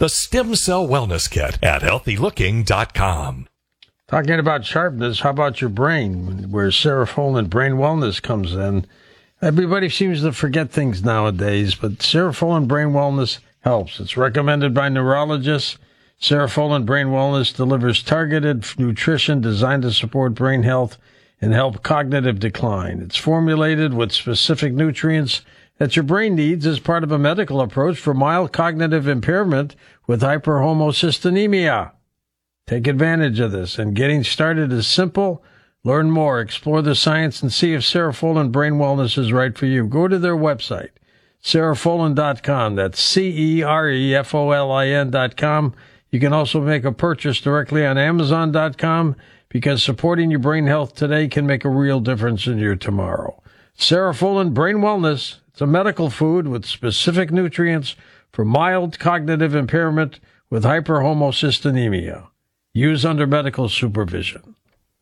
The Stem Cell Wellness Kit at healthylooking.com. Talking about sharpness, how about your brain, where Serofolin Brain Wellness comes in? Everybody seems to forget things nowadays, but Serofolin Brain Wellness helps. It's recommended by neurologists. Serofolin Brain Wellness delivers targeted nutrition designed to support brain health and help cognitive decline. It's formulated with specific nutrients that your brain needs as part of a medical approach for mild cognitive impairment with hyperhomocystenemia. Take advantage of this, and getting started is simple. Learn more, explore the science, and see if Serofolin Brain Wellness is right for you. Go to their website, Serofolin.com. That's Cerefolin.com. You can also make a purchase directly on Amazon.com, because supporting your brain health today can make a real difference in your tomorrow. Serofolin Brain Wellness. It's a medical food with specific nutrients for mild cognitive impairment with hyperhomocystenemia. Use under medical supervision.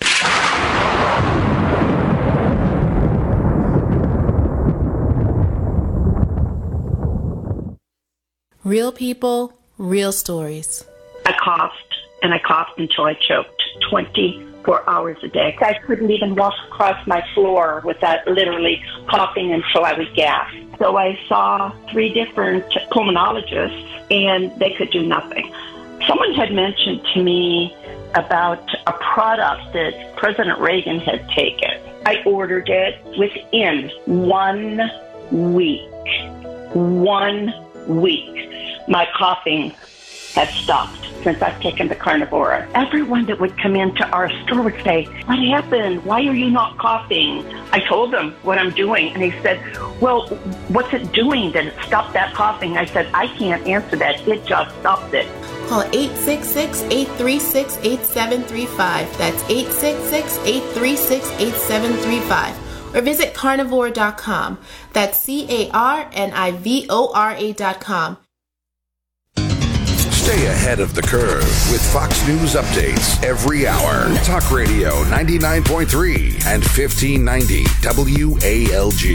Real people, real stories. I coughed until I choked 24 hours a day. I couldn't even walk across my floor without literally coughing until I would gasp. So I saw 3 different pulmonologists, and they could do nothing. Someone had mentioned to me about a product that President Reagan had taken. I ordered it within 1 week. 1 week. My coughing has stopped since I've taken the Carnivora. Everyone that would come into our store would say, "What happened? Why are you not coughing?" I told them what I'm doing, and they said, "Well, what's it doing that it stopped that coughing?" I said, "I can't answer that. It just stopped it." Call 866-836-8735. That's 866-836-8735. Or visit carnivore.com. That's carnivora.com. Stay ahead of the curve with Fox News updates every hour. Talk Radio 99.3 and 1590 WALG.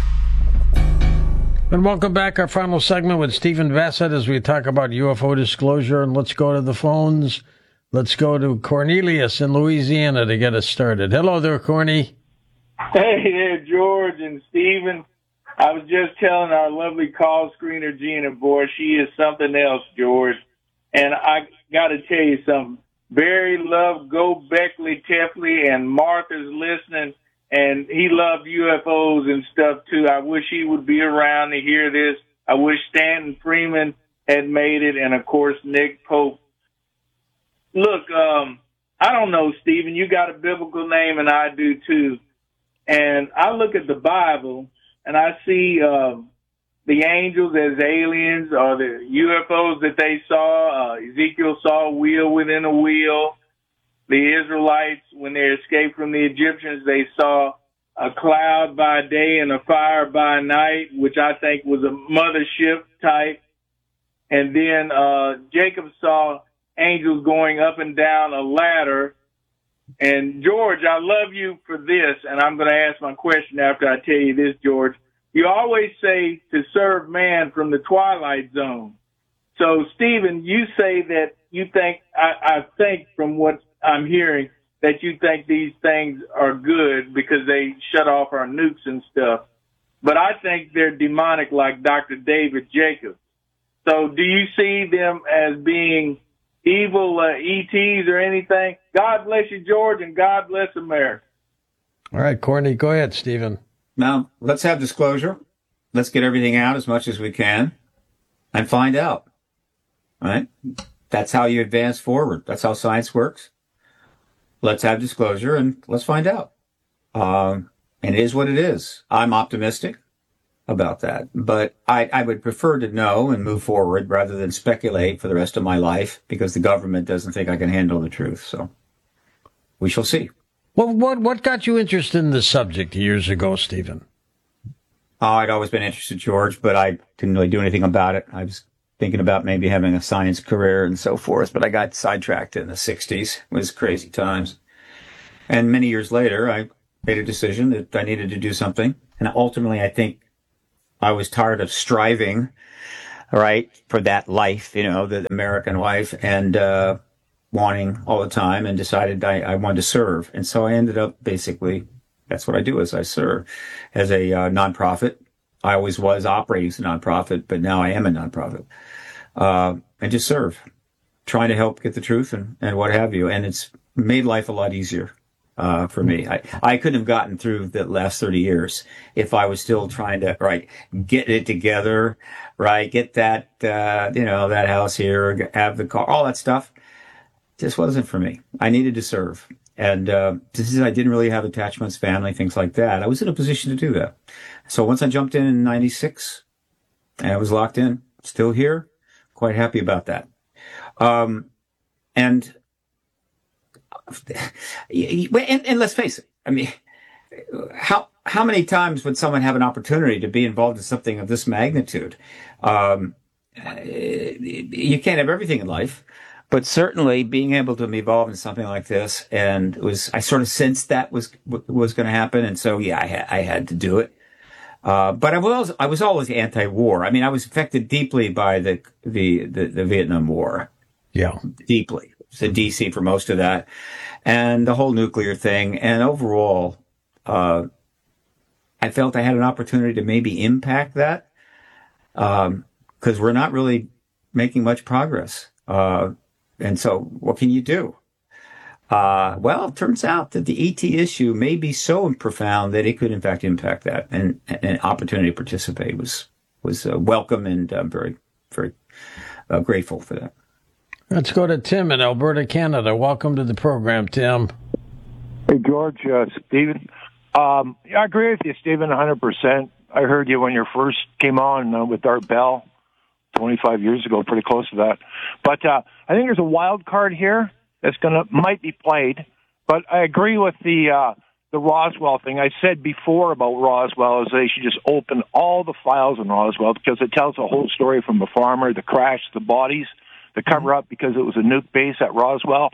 And welcome back. Our final segment with Stephen Bassett as we talk about UFO disclosure. And let's go to the phones. Let's go to Cornelius in Louisiana to get us started. Hello there, Corny. Hey there, George and Stephen. I was just telling our lovely call screener, Gina, boy, she is something else, George. And I got to tell you something. Barry loved Go Beckley Tefley, and Martha's listening, and he loved UFOs and stuff, too. I wish he would be around to hear this. I wish Stanton Freeman had made it, and, of course, Nick Pope. Look, I don't know, Stephen. You got a biblical name, and I do, too. And I look at the Bible, and I see the angels as aliens, or the UFOs that they saw. Ezekiel saw a wheel within a wheel. The Israelites, when they escaped from the Egyptians, they saw a cloud by day and a fire by night, which I think was a mothership type. And then Jacob saw angels going up and down a ladder. And, George, I love you for this, and I'm going to ask my question after I tell you this, George. You always say to serve man from the twilight zone. So, Stephen, you say that you think, I think from what I'm hearing, that you think these things are good because they shut off our nukes and stuff. But I think they're demonic like Dr. David Jacobs. So do you see them as being evil ETs or anything? God bless you, George, and God bless America. All right, Courtney, go ahead, Stephen. Now, let's have disclosure. Let's get everything out as much as we can and find out. All right? That's how you advance forward. That's how science works. Let's have disclosure and let's find out. And it is what it is. I'm optimistic about that, but I would prefer to know and move forward rather than speculate for the rest of my life because the government doesn't think I can handle the truth. So we shall see. Well, what got you interested in this subject years ago, Stephen? I'd always been interested, George, but I didn't really do anything about it. I was thinking about maybe having a science career and so forth, but I got sidetracked in the 60s. It was crazy times. And many years later, I made a decision that I needed to do something. And ultimately, I think I was tired of striving right, for that life, the American life, and wanting all the time, and decided I wanted to serve. And so I ended up basically, that's what I do, is I serve as a nonprofit. I always was operating as a nonprofit, but now I am a nonprofit. And just serve, trying to help get the truth and what have you. And it's made life a lot easier for me. I couldn't have gotten through the last 30 years if I was still trying to, get it together, get that, that house here, have the car, all that stuff. Just wasn't for me. I needed to serve. And since I didn't really have attachments, family, things like that, I was in a position to do that. So once I jumped in 96, and I was locked in, still here, quite happy about that. And let's face it, I mean, how many times would someone have an opportunity to be involved in something of this magnitude? You can't have everything in life. But certainly being able to be involved in something like this, and I sort of sensed that was going to happen. And so, yeah, I had to do it. But I was always anti-war. I mean, I was affected deeply by the Vietnam War. Yeah. Deeply. I was in DC for most of that, and the whole nuclear thing. And overall, I felt I had an opportunity to maybe impact that, because we're not really making much progress. And so what can you do? Well, it turns out that the ET issue may be so profound that it could, in fact, impact that. And an opportunity to participate was welcome, and I'm very, very grateful for that. Let's go to Tim in Alberta, Canada. Welcome to the program, Tim. Hey, George, Stephen. I agree with you, Stephen, 100%. I heard you when you first came on with Art Bell 25 years ago, pretty close to that. But I think there's a wild card here that's might be played. But I agree with the Roswell thing. I said before about Roswell is they should just open all the files in Roswell, because it tells the whole story from the farmer, the crash, the bodies, the cover up because it was a nuke base at Roswell.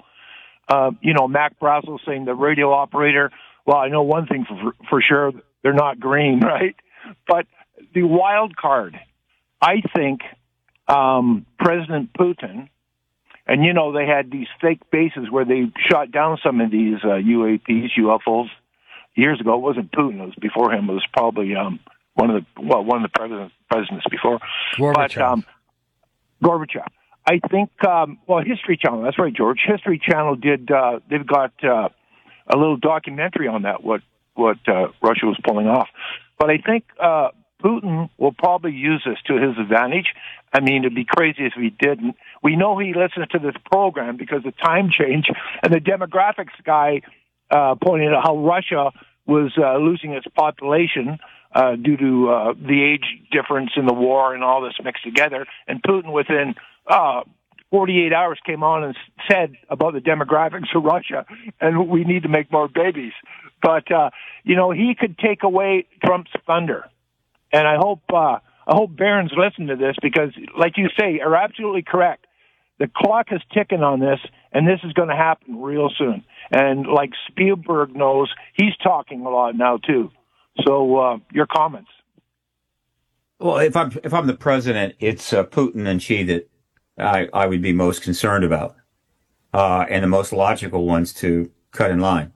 Mac Brazel saying the radio operator. Well, I know one thing for sure: they're not green, right? But the wild card, I think. President Putin, and they had these fake bases where they shot down some of these UFOs years ago. It wasn't Putin; it was before him. It was probably one of the presidents before. Gorbachev. But Gorbachev. I think History Channel. That's right, George. History Channel did. They've got a little documentary on that. What Russia was pulling off, but I think. Putin will probably use this to his advantage. I mean, it'd be crazy if he didn't. We know he listens to this program because the time change, and the demographics guy pointed out how Russia was losing its population due to the age difference in the war and all this mixed together. And Putin, within 48 hours, came on and said about the demographics of Russia, and we need to make more babies. But, he could take away Trump's thunder. And I hope Barron's listen to this, because, like you say, you're absolutely correct. The clock is ticking on this, and this is going to happen real soon. And like Spielberg knows, he's talking a lot now too. So, your comments. Well, if I'm the president, it's Putin and Xi that I would be most concerned about, and the most logical ones to cut in line.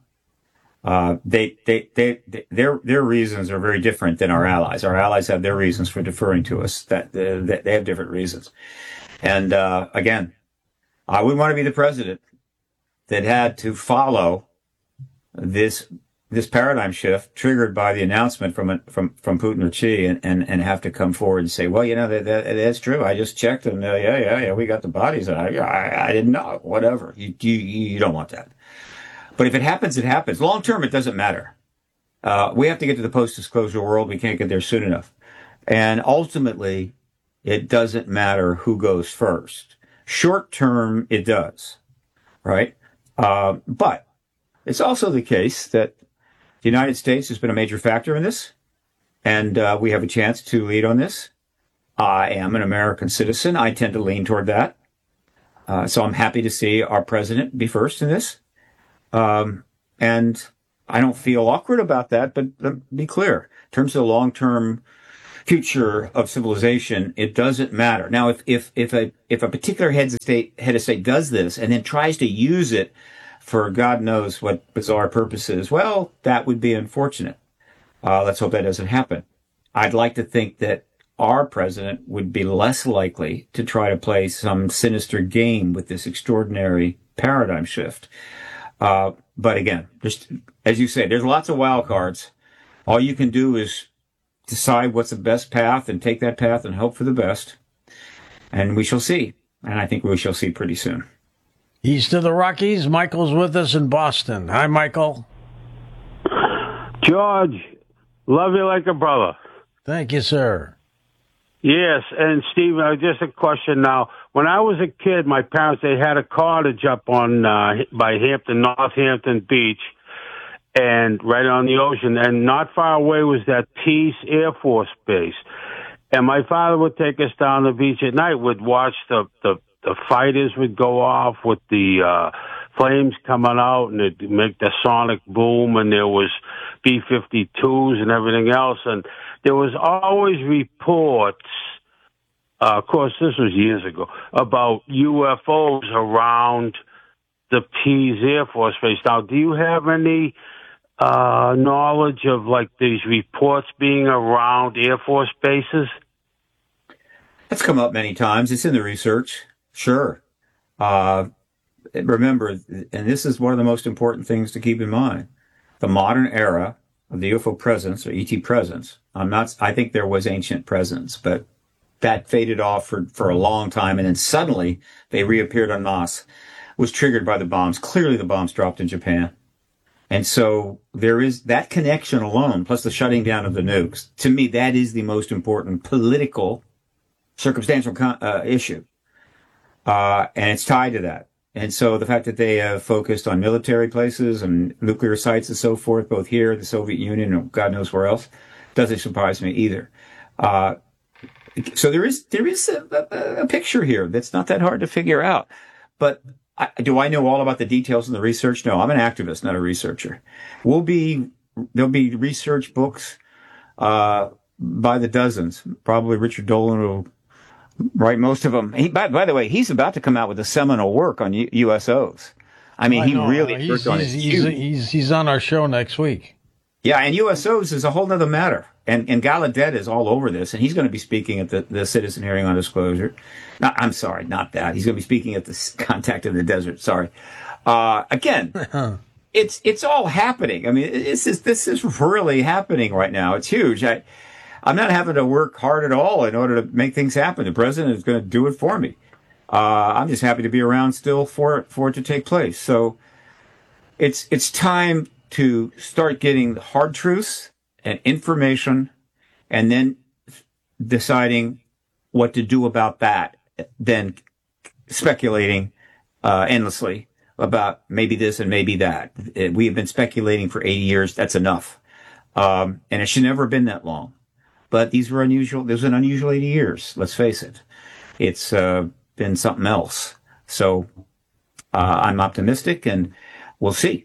Their reasons are very different than our allies. Our allies have their reasons for deferring to us. That they have different reasons. And again, I wouldn't want to be the president that had to follow this paradigm shift triggered by the announcement from Putin or Xi, and have to come forward and say, well, that's true. I just checked, and yeah, we got the bodies. I didn't know. Whatever. You don't want that. But if it happens, it happens. Long term, it doesn't matter. We have to get to the post-disclosure world. We can't get there soon enough. And ultimately, it doesn't matter who goes first. Short term, it does, right? But it's also the case that the United States has been a major factor in this, and we have a chance to lead on this. I am an American citizen. I tend to lean toward that. So I'm happy to see our president be first in this. And I don't feel awkward about that, but be clear. In terms of the long-term future of civilization, it doesn't matter. Now, if a particular head of state does this and then tries to use it for God knows what bizarre purposes, well, that would be unfortunate. Let's hope that doesn't happen. I'd like to think that our president would be less likely to try to play some sinister game with this extraordinary paradigm shift. But again, just as you say, there's lots of wild cards. All you can do is decide what's the best path and take that path and hope for the best. And we shall see. And I think we shall see pretty soon. East of the Rockies, Michael's with us in Boston. Hi, Michael. George, love you like a brother. Thank you, sir. Yes, and Steve, just a question now. When I was a kid, my parents, they had a cottage up on by Northampton Beach, and right on the ocean, and not far away was that Pease Air Force Base. And my father would take us down the beach at night, would watch the fighters would go off with the flames coming out, and it'd make the sonic boom, and there was B-52s and everything else, and there was always reports, of course this was years ago, about UFOs around the Pease Air Force Base. Now, do you have any knowledge of like these reports being around Air Force bases? That's come up many times. It's in the research. Sure. Remember, and this is one of the most important things to keep in mind, the modern era of the UFO presence or ET presence. I think there was ancient presence, but that faded off for a long time. And then suddenly they reappeared en masse, was triggered by the bombs. Clearly the bombs dropped in Japan. And so there is that connection alone, plus the shutting down of the nukes. To me, that is the most important political circumstantial issue. And it's tied to that. And so the fact that they have focused on military places and nuclear sites and so forth, both here, the Soviet Union, and God knows where else, doesn't surprise me either. So there is a picture here that's not that hard to figure out. But do I know all about the details in the research? No, I'm an activist, not a researcher. There'll be research books by the dozens. Probably Richard Dolan will write most of them. By the way, he's about to come out with a seminal work on USOs. I mean, he's on our show next week. Yeah, and USOs is a whole nother matter. And Gallaudet is all over this, and he's going to be speaking at the citizen hearing on disclosure. I'm sorry, not that. He's going to be speaking at the Contact in the Desert. Sorry. Again, it's all happening. I mean, this is really happening right now. It's huge. I'm not having to work hard at all in order to make things happen. The president is going to do it for me. I'm just happy to be around still for it to take place. So it's time to start getting the hard truths and information, and then deciding what to do about that, then speculating endlessly about maybe this and maybe that. We have been speculating for 80 years. That's enough. And it should never have been that long. But these were unusual. There's an unusual 80 years. Let's face it. It's been something else. So I'm optimistic, and we'll see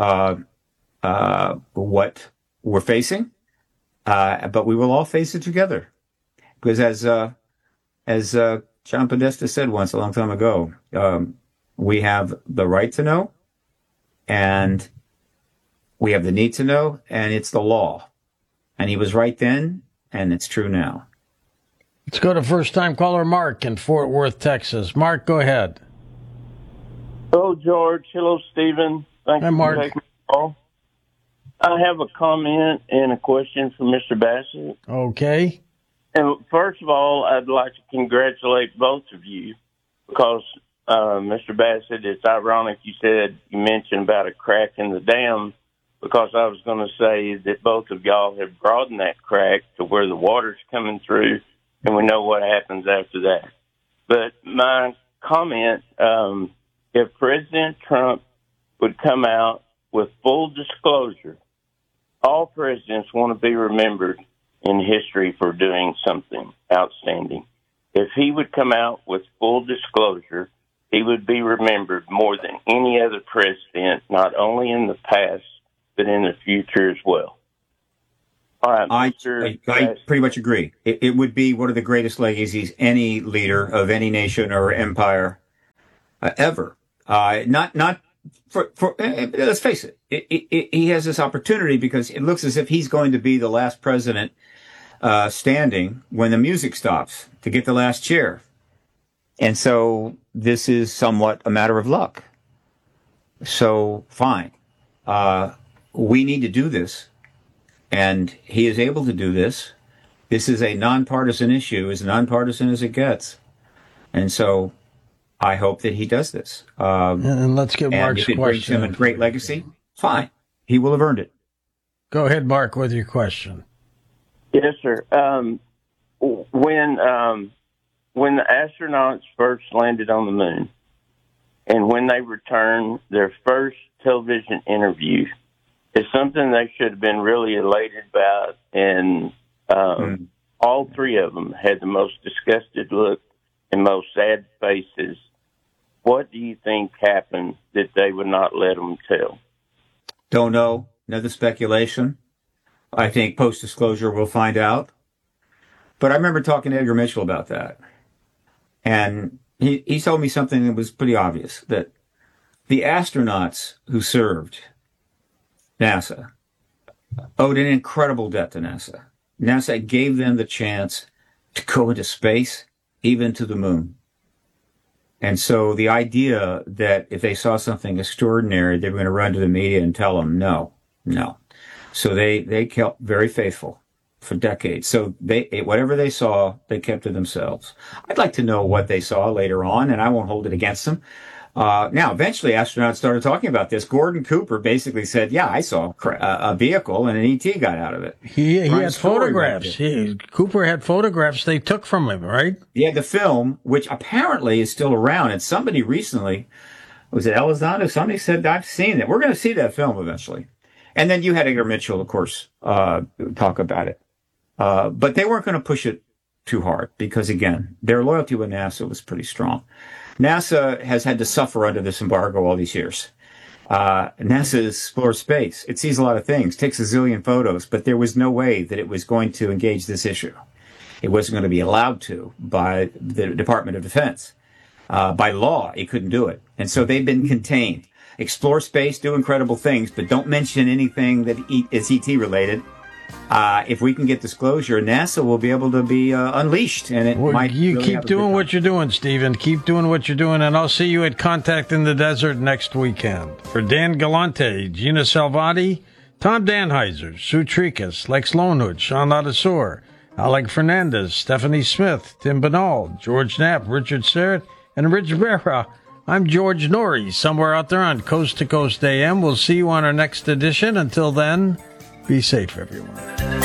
what we're facing. But we will all face it together, because as John Podesta said once a long time ago, we have the right to know, and we have the need to know, and it's the law. And he was right then, and it's true now. Let's go to first-time caller Mark in Fort Worth, Texas. Mark, go ahead. Hello, George. Hello, Stephen. Thank you for taking my call. I have a comment and a question for Mr. Bassett. Okay. And first of all, I'd like to congratulate both of you, because, Mr. Bassett, it's ironic you mentioned about a crack in the dam, because I was going to say that both of y'all have broadened that crack to where the water's coming through, and we know what happens after that. But my comment, if President Trump would come out with full disclosure, all presidents want to be remembered in history for doing something outstanding. If he would come out with full disclosure, he would be remembered more than any other president, not only in the past, but in the future as well. All right, I pretty much agree. It would be one of the greatest legacies any leader of any nation or empire ever. Not for let's face it, he has this opportunity because it looks as if he's going to be the last president standing when the music stops to get the last chair. And so this is somewhat a matter of luck. So fine. We need to do this. And he is able to do this. This is a nonpartisan issue, as nonpartisan as it gets. And so I hope that he does this. And let's get Mark's question. If it brings him a great legacy, fine. He will have earned it. Go ahead, Mark, with your question. Yes, sir. When the astronauts first landed on the moon, and when they returned, their first television interview is something they should have been really elated about, and all three of them had the most disgusted look and most sad faces. What do you think happened that they would not let them tell? Don't know. Another speculation. I think post-disclosure we'll find out. But I remember talking to Edgar Mitchell about that. And he told me something that was pretty obvious, that the astronauts who served NASA owed an incredible debt to NASA. NASA gave them the chance to go into space, even to the moon. And so the idea that if they saw something extraordinary, they were going to run to the media and tell them no. So they kept very faithful for decades. So whatever they saw, they kept to themselves. I'd like to know what they saw later on, and I won't hold it against them. Now, eventually, astronauts started talking about this. Gordon Cooper basically said, yeah, I saw a vehicle and an ET got out of it. He had photographs. Cooper had photographs they took from him, right? He had the film, which apparently is still around. And somebody recently, was it Elizondo? Somebody said, I've seen it. We're going to see that film eventually. And then you had Edgar Mitchell, of course, talk about it. But they weren't going to push it too hard because, again, their loyalty with NASA was pretty strong. NASA has had to suffer under this embargo all these years. NASA explores space. It sees a lot of things, takes a zillion photos, but there was no way that it was going to engage this issue. It wasn't going to be allowed to by the Department of Defense. By law, it couldn't do it. And so they've been contained. Explore space, do incredible things, but don't mention anything that is ET related. If we can get disclosure, NASA will be able to be unleashed, and it might. You really keep doing what you're doing, Stephen. Keep doing what you're doing, and I'll see you at Contact in the Desert next weekend. For Dan Galante, Gina Salvati, Tom Danheiser, Sue Trikas, Lex Lonehood, Sean Ladasor, Alec Fernandez, Stephanie Smith, Tim Banal, George Knapp, Richard Serrett, and Rich Berra. I'm George Norrie, somewhere out there on Coast to Coast AM. We'll see you on our next edition. Until then, be safe, everyone.